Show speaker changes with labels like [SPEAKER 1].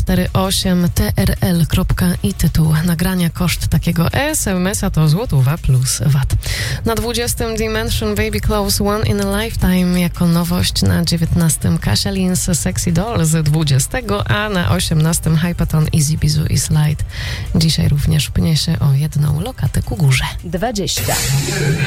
[SPEAKER 1] 448 TRL. I tytuł nagrania. Koszt takiego SMS-a to złotówa plus VAT. Na 20. Dimension Baby Clothes One in a Lifetime jako nowość. Na 19. Kasia Lins Sexy Doll z 20. A na 18. Hypaton Easy Bizu i Slide. Dzisiaj również pnie się o jedną lokatę ku górze.
[SPEAKER 2] 20.